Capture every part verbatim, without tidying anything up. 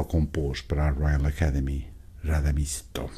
compôs para a Royal Academy, Radamisto.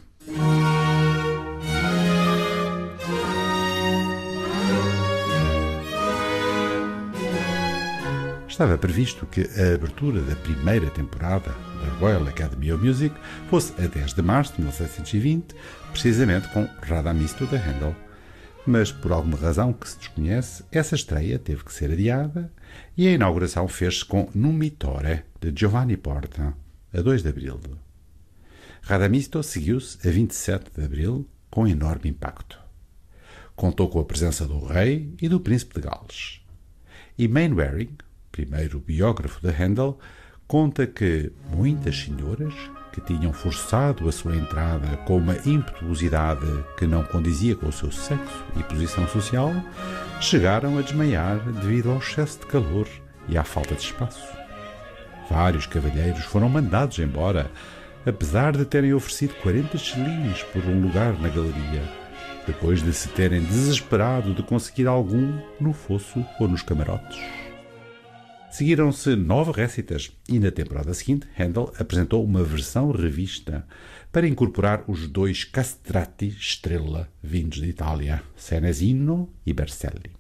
Estava previsto que a abertura da primeira temporada da Royal Academy of Music fosse a dez de março de mil setecentos e vinte, precisamente com Radamisto de Handel. Mas, por alguma razão que se desconhece, essa estreia teve que ser adiada e a inauguração fez-se com Numitore, de Giovanni Porta, a dois de abril. Radamisto seguiu-se a vinte e sete de abril com enorme impacto. Contou com a presença do rei e do príncipe de Gales. E Mainwaring, primeiro biógrafo de Handel, conta que muitas senhoras que tinham forçado a sua entrada com uma impetuosidade que não condizia com o seu sexo e posição social, chegaram a desmaiar devido ao excesso de calor e à falta de espaço. Vários cavalheiros foram mandados embora, apesar de terem oferecido quarenta shillings por um lugar na galeria, depois de se terem desesperado de conseguir algum no fosso ou nos camarotes. Seguiram-se nove récitas e, na temporada seguinte, Handel apresentou uma versão revista para incorporar os dois castrati estrela vindos de Itália, Senesino e Berselli.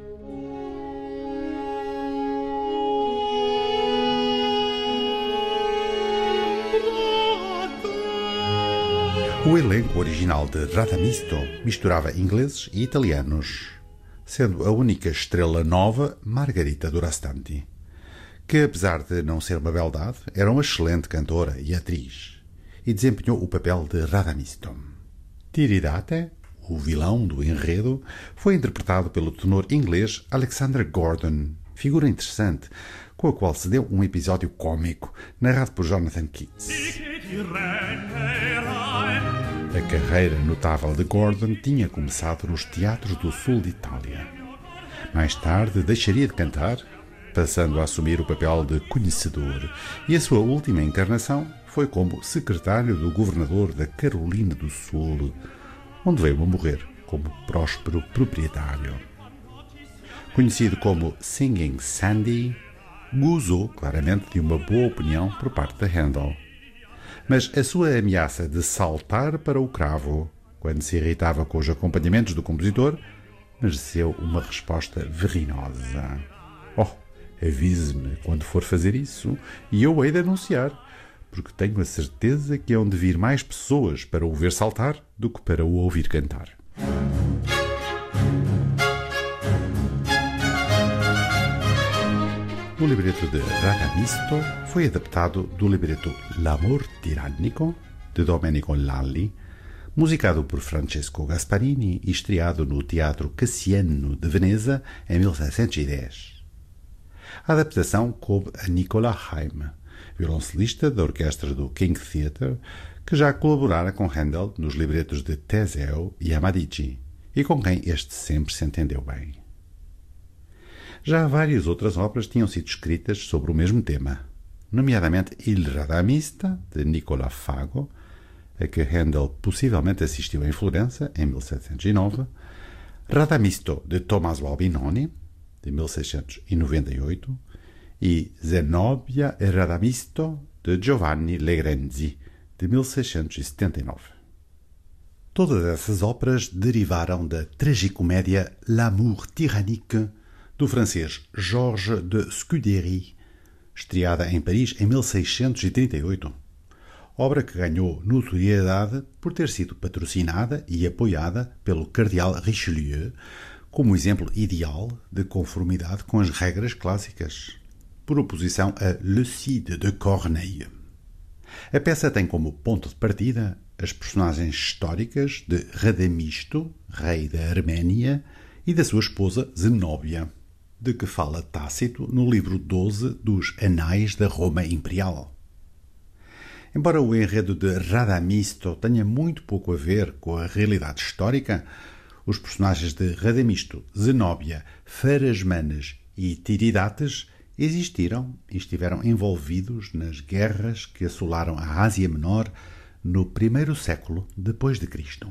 O elenco original de Radamisto misturava ingleses e italianos, sendo a única estrela nova Margherita Durastanti, que, apesar de não ser uma beldade, era uma excelente cantora e atriz, e desempenhou o papel de Radamisto. Tiridate, o vilão do enredo, foi interpretado pelo tenor inglês Alexander Gordon, figura interessante, com a qual se deu um episódio cômico, narrado por Jonathan Keats. A carreira notável de Gordon tinha começado nos teatros do sul de Itália. Mais tarde deixaria de cantar, passando a assumir o papel de conhecedor, e a sua última encarnação foi como secretário do governador da Carolina do Sul, onde veio a morrer como próspero proprietário. Conhecido como Singing Sandy, gozou claramente de uma boa opinião por parte de Handel. Mas a sua ameaça de saltar para o cravo, quando se irritava com os acompanhamentos do compositor, mereceu uma resposta verinosa. Oh, avise-me quando for fazer isso e eu hei de anunciar, porque tenho a certeza que hão de vir mais pessoas para o ver saltar do que para o ouvir cantar. O libreto de Radamisto foi adaptado do libreto L'amor tirannico, de Domenico Lalli, musicado por Francesco Gasparini e estreado no Teatro Cassiano de Veneza em mil setecentos e dez. A adaptação coube a Nicola Haim, violoncelista da orquestra do King Theatre, que já colaborara com Handel nos libretos de Teseo e Amadigi, e com quem este sempre se entendeu bem. Já várias outras obras tinham sido escritas sobre o mesmo tema, nomeadamente Il Radamista, de Nicola Fago, a que Handel possivelmente assistiu em Florença, em mil setecentos e nove, Radamisto, de Tommaso Albinoni, de mil seiscentos e noventa e oito, e Zenobia e Radamisto, de Giovanni Legrenzi, de mil seiscentos e setenta e nove. Todas essas óperas derivaram da tragicomédia L'Amour tyrannique, do francês Georges de Scudéry, estreada em Paris em mil seiscentos e trinta e oito. Obra que ganhou notoriedade por ter sido patrocinada e apoiada pelo cardeal Richelieu como exemplo ideal de conformidade com as regras clássicas, por oposição a Le Cid de Corneille. A peça tem como ponto de partida as personagens históricas de Radamisto, rei da Arménia, e da sua esposa Zenóbia, de que fala Tácito no livro doze dos Anais da Roma Imperial. Embora o enredo de Radamisto tenha muito pouco a ver com a realidade histórica, os personagens de Radamisto, Zenóbia, Farasmanes e Tiridates existiram e estiveram envolvidos nas guerras que assolaram a Ásia Menor no primeiro século depois de Cristo.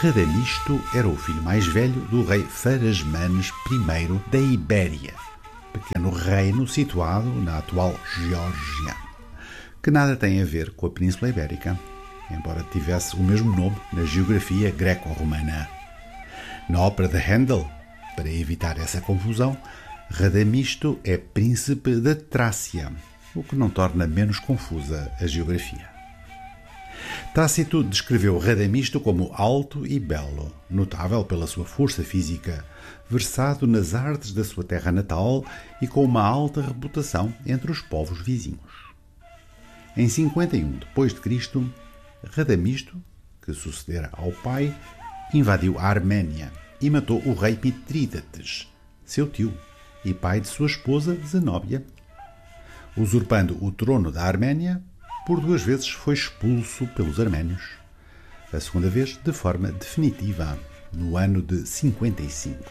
Radamisto era o filho mais velho do rei Farasmanes I da Ibéria, pequeno reino situado na atual Geórgia, que nada tem a ver com a Península Ibérica, embora tivesse o mesmo nome na geografia greco-romana. Na ópera de Handel, para evitar essa confusão, Radamisto é príncipe da Trácia, o que não torna menos confusa a geografia. Tácito descreveu Radamisto como alto e belo, notável pela sua força física, versado nas artes da sua terra natal e com uma alta reputação entre os povos vizinhos. Em cinquenta e um depois de Cristo, Radamisto, que sucedera ao pai, invadiu a Arménia e matou o rei Mitrídates, seu tio, e pai de sua esposa Zenóbia. Usurpando o trono da Arménia, por duas vezes foi expulso pelos arménios. A segunda vez de forma definitiva, no ano de cinquenta e cinco.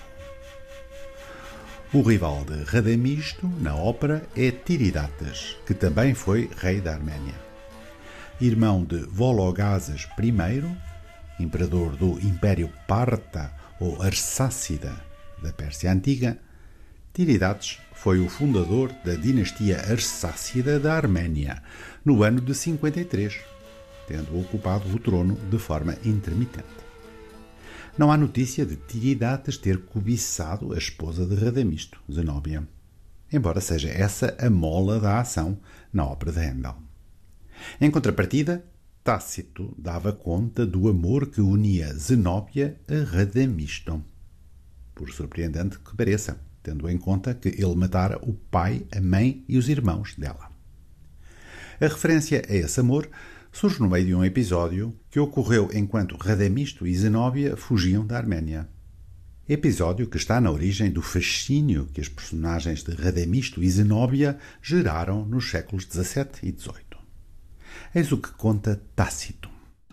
O rival de Radamisto na ópera é Tiridates, que também foi rei da Arménia. Irmão de Vologases I, imperador do Império Parta ou Arsácida da Pérsia Antiga, Tiridates foi o fundador da dinastia Arsácida da Arménia no ano de cinquenta e três, tendo ocupado o trono de forma intermitente. Não há notícia de Tiridates ter cobiçado a esposa de Radamisto, Zenóbia, embora seja essa a mola da ação na ópera de Handel. Em contrapartida, Tácito dava conta do amor que unia Zenóbia a Radamisto, por surpreendente que pareça, tendo em conta que ele matara o pai, a mãe e os irmãos dela. A referência a esse amor surge no meio de um episódio que ocorreu enquanto Radamisto e Zenóbia fugiam da Arménia. Episódio que está na origem do fascínio que as personagens de Radamisto e Zenóbia geraram nos séculos dezassete e dezoito. Eis o que conta Tácito.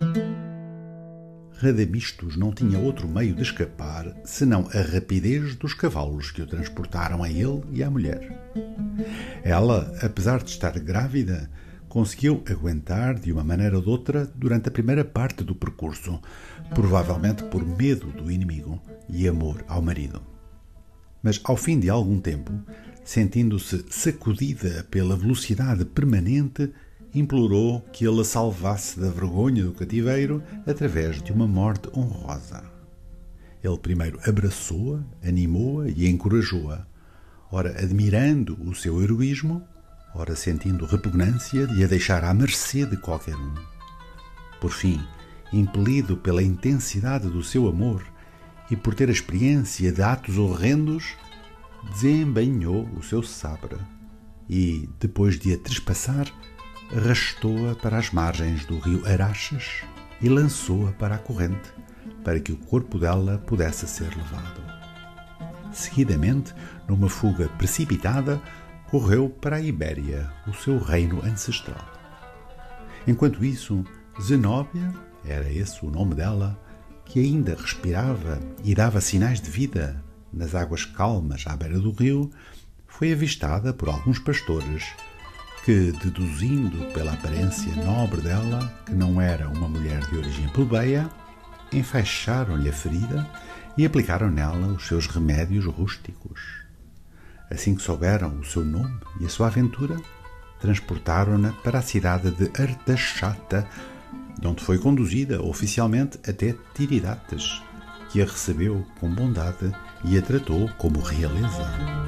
Radamistos não tinha outro meio de escapar senão a rapidez dos cavalos que o transportaram a ele e à mulher. Ela, apesar de estar grávida, conseguiu aguentar de uma maneira ou de outra durante a primeira parte do percurso, provavelmente por medo do inimigo e amor ao marido. Mas ao fim de algum tempo, sentindo-se sacudida pela velocidade permanente, implorou que ele a salvasse da vergonha do cativeiro através de uma morte honrosa. Ele primeiro abraçou-a, animou-a e encorajou-a, ora admirando o seu heroísmo, ora sentindo repugnância de a deixar à mercê de qualquer um. Por fim, impelido pela intensidade do seu amor e por ter a experiência de atos horrendos, desembainhou o seu sabre e, depois de a trespassar, arrastou-a para as margens do rio Araxes e lançou-a para a corrente, para que o corpo dela pudesse ser levado. Seguidamente, numa fuga precipitada, correu para a Ibéria, o seu reino ancestral. Enquanto isso, Zenóbia, era esse o nome dela, que ainda respirava e dava sinais de vida nas águas calmas à beira do rio, foi avistada por alguns pastores que, deduzindo pela aparência nobre dela que não era uma mulher de origem plebeia, enfaixaram-lhe a ferida e aplicaram nela os seus remédios rústicos. Assim que souberam o seu nome e a sua aventura, transportaram-na para a cidade de Artaxata, de onde foi conduzida oficialmente até Tiridates, que a recebeu com bondade e a tratou como realeza.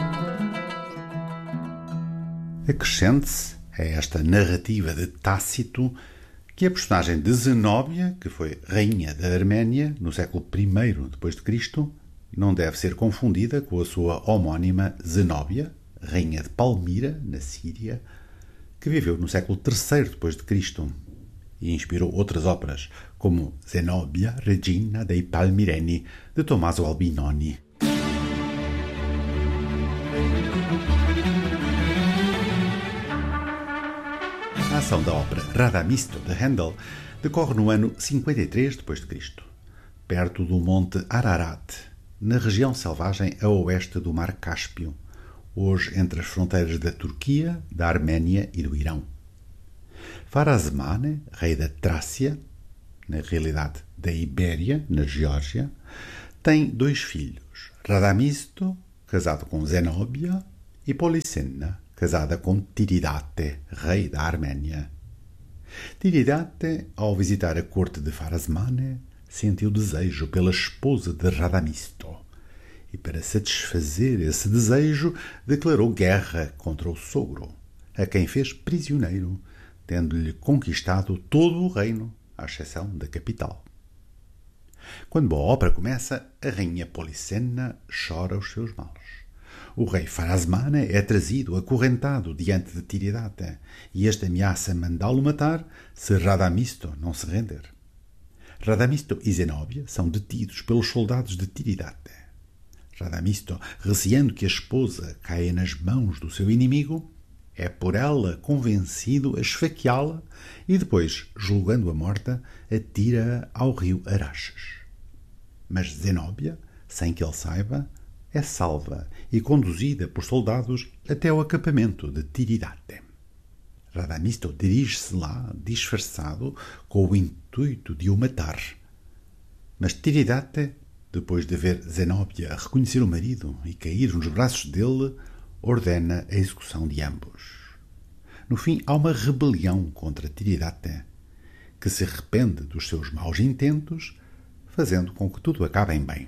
Acrescente-se a esta narrativa de Tácito que a personagem de Zenóbia, que foi rainha da Arménia no século primeiro depois de Cristo, não deve ser confundida com a sua homónima Zenóbia, rainha de Palmira, na Síria, que viveu no século terceiro depois de Cristo e inspirou outras óperas, como Zenobia, Regina dei Palmireni, de Tommaso Albinoni. A ação da ópera Radamisto de Handel decorre no ano cinquenta e três depois de Cristo, perto do monte Ararat, na região selvagem a oeste do Mar Cáspio, hoje entre as fronteiras da Turquia, da Arménia e do Irão. Farazmane, rei da Trácia, na realidade da Ibéria, na Geórgia, tem dois filhos, Radamisto, casado com Zenóbia, e Polisena, casada com Tiridate, rei da Arménia. Tiridate, ao visitar a corte de Pharasmane, sentiu desejo pela esposa de Radamisto e, para satisfazer esse desejo, declarou guerra contra o sogro, a quem fez prisioneiro, tendo-lhe conquistado todo o reino, à exceção da capital. Quando a ópera começa, a rainha Polisena chora os seus males. O rei Pharasmane é trazido acorrentado diante de Tiridate e este ameaça mandá-lo matar se Radamisto não se render. Radamisto e Zenóbia são detidos pelos soldados de Tiridate. Radamisto, receando que a esposa caia nas mãos do seu inimigo, é por ela convencido a esfaqueá-la e depois, julgando-a morta, atira-a ao rio Araxes. Mas Zenóbia, sem que ele saiba, é salva e conduzida por soldados até ao acampamento de Tiridate. Radamisto dirige-se lá disfarçado com o intuito de o matar. Mas Tiridate, depois de ver Zenóbia reconhecer o marido e cair nos braços dele, ordena a execução de ambos. No fim, há uma rebelião contra Tiridate, que se arrepende dos seus maus intentos, fazendo com que tudo acabe em bem.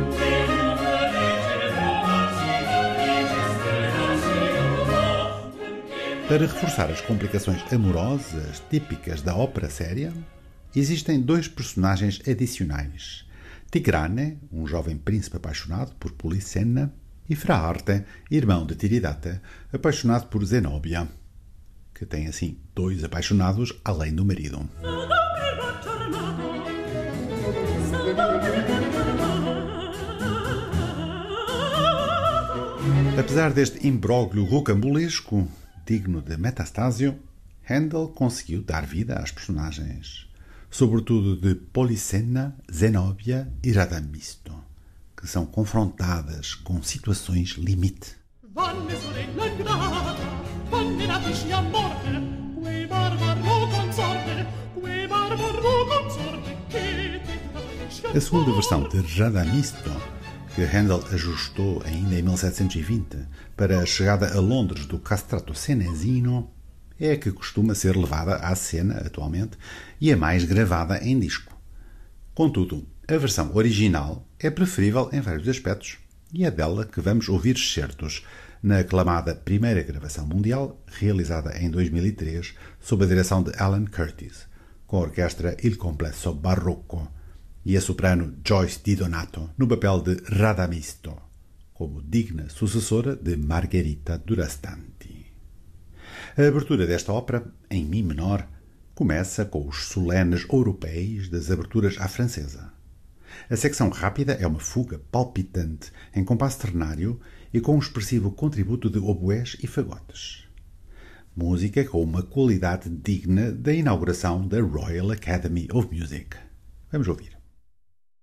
Para reforçar as complicações amorosas típicas da ópera séria, existem dois personagens adicionais. Tigrane, um jovem príncipe apaixonado por Polisena, e Fraarte, irmão de Tiridate, apaixonado por Zenóbia, que tem assim dois apaixonados além do marido. Apesar deste imbróglio rocambolesco, digno de Metastasio, Handel conseguiu dar vida às personagens, sobretudo de Polisena, Zenóbia e Radamisto, que são confrontadas com situações limite. A segunda versão de Radamisto, que Handel ajustou ainda em mil setecentos e vinte para a chegada a Londres do castrato senesino, é a que costuma ser levada à cena atualmente e a mais gravada em disco. Contudo, a versão original é preferível em vários aspectos e é dela que vamos ouvir excertos na aclamada primeira gravação mundial, realizada em dois mil e três, sob a direção de Alan Curtis, com a orquestra Il Complesso Barroco e a soprano Joyce Di Donato no papel de Radamisto, como digna sucessora de Margherita Durastanti. A abertura desta ópera, em Mi menor, começa com os solenes europeus das aberturas à francesa. A secção rápida é uma fuga palpitante em compasso ternário e com um expressivo contributo de oboés e fagotes. Música com uma qualidade digna da inauguração da Royal Academy of Music. Vamos ouvir.